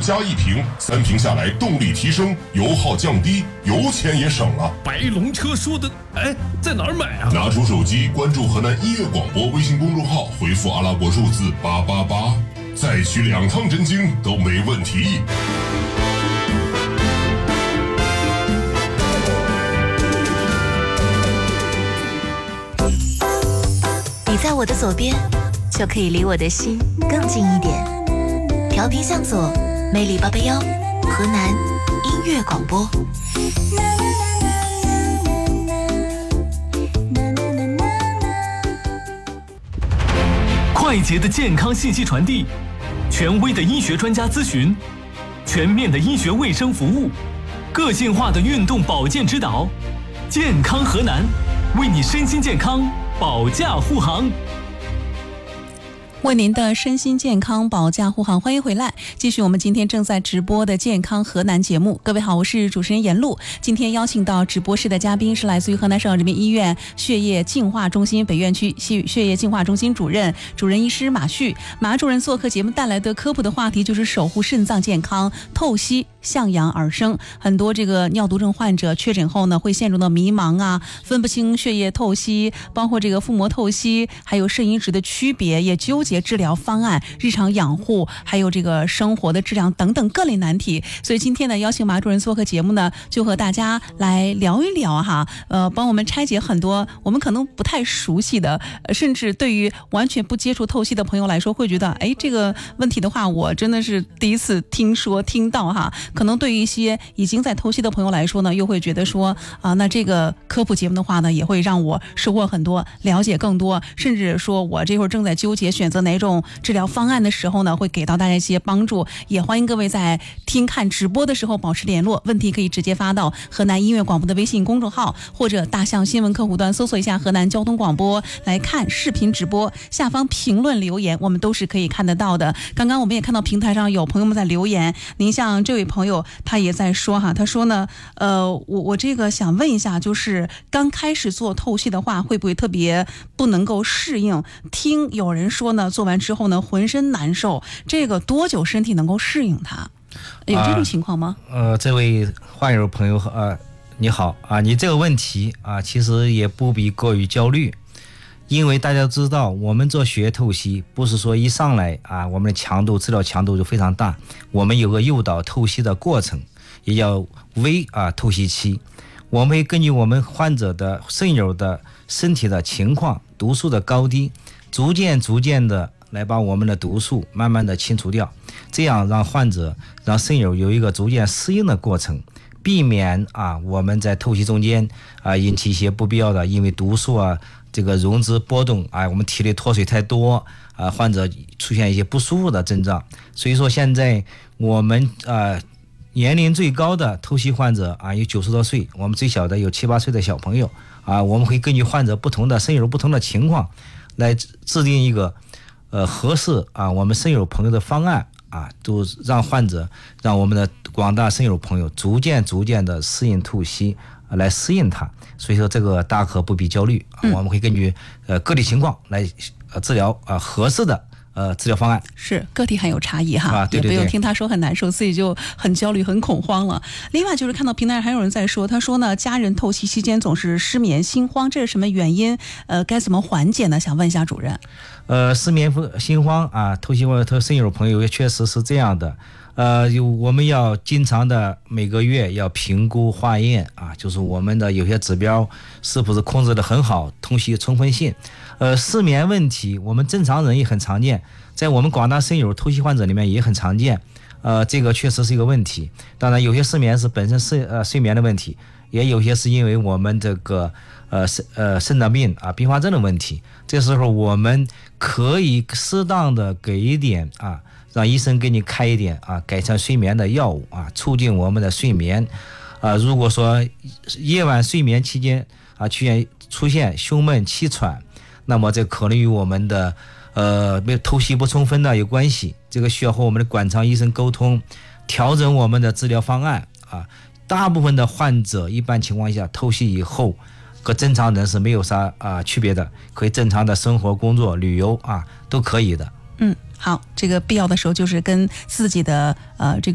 加一瓶，3瓶下来动力提升，油耗降低，油钱也省了。 白龙车说的，哎，在哪儿买啊？ 拿出手机关注河南音乐广播微信公众号，回复阿拉伯数字888，再取2趟真经都没问题。 你在我的左边，就可以离我的心更近一点。调频向左，魅力881，河南音乐广播。 快捷的健康信息传递，权威的医学专家咨询，全面的医学卫生服务，个性化的运动保健指导，健康河南，为你身心健康保驾护航。 为您的身心健康保驾护航，欢迎回来，继续我们今天正在直播的健康河南节目。各位好，我是主持人严璐。今天邀请到直播室的嘉宾是来自于河南省人民医院血液净化中心北院区血液净化中心主任医师马旭。马主任做客节目带来的科普的话题就是守护肾脏健康，透析向阳而生。很多这个尿毒症患者确诊后呢，会陷入到迷茫啊，分不清血液透析，包括这个腹膜透析，还有肾移植的区别，也纠结治疗方案、日常养护，还有这个生活的质量等等各类难题。所以今天呢，邀请马主任做客节目呢，就和大家来聊一聊哈，帮我们拆解很多我们可能不太熟悉的，甚至对于完全不接触透析的朋友来说，会觉得哎，这个问题的话，我真的是第一次听到哈。可能对于一些已经在透析的朋友来说呢，又会觉得说那这个科普节目的话呢，也会让我收获很多，了解更多，甚至说我这会儿正在纠结选择哪种治疗方案的时候呢，会给到大家一些帮助。也欢迎各位在听看直播的时候保持联络，问题可以直接发到河南音乐广播的微信公众号，或者大象新闻客户端搜索一下河南交通广播来看视频直播，下方评论留言我们都是可以看得到的。刚刚我们也看到平台上有朋友们在留言，您像这位朋友他也在说哈，他说呢我这个想问一下，就是刚开始做透析的话，会不会特别不能够适应？听有人说呢，做完之后呢浑身难受，这个多久身体能够适应它？有这种情况吗？ 这位患友朋友你好啊，你这个问题啊，其实也不必过于焦虑，因为大家知道，我们做血液透析不是说一上来啊，我们的治疗强度就非常大，我们有个诱导透析的过程，也叫微透析期。我们会根据我们患者的肾友的身体的情况、毒素的高低，逐渐的来把我们的毒素慢慢的清除掉，这样让肾友有一个逐渐适应的过程，避免我们在透析中间引起一些不必要的因为毒素这个溶脂波动我们体内脱水太多患者出现一些不舒服的症状。所以说现在我们年龄最高的透析患者有90多岁，我们最小的有7、8岁的小朋友我们会根据患者不同的肾友不同的情况来制定一个合适我们肾友朋友的方案都让我们的广大肾友朋友逐渐的适应透析来适应它。所以说这个大可不必焦虑我们会根据个体情况来治疗合适的治疗方案。是个体还有差异哈，对，也不用听他说很难受，自己就很焦虑很恐慌了。另外就是看到平台上还有人在说，他说呢，家人透析期间总是失眠心慌，这是什么原因？该怎么缓解呢？想问一下主任。失眠心慌透析或者肾友朋友也确实是这样的。我们要经常的每个月要评估化验就是我们的有些指标是不是控制得很好，通析充分性。失眠问题我们正常人也很常见，在我们广大肾友透析患者里面也很常见。这个确实是一个问题。当然有些失眠是本身睡眠的问题，也有些是因为我们这个肾脏病并发症的问题。这时候我们可以适当的给一点让医生给你开一点改善睡眠的药物促进我们的睡眠。如果说夜晚睡眠期间出现胸闷气喘，那么这可能与我们的透析不充分的有关系，这个需要和我们的管肠医生沟通，调整我们的治疗方案大部分的患者一般情况下透析以后和正常人是没有啥区别的，可以正常的生活工作旅游都可以的。好，这个必要的时候就是跟自己的这个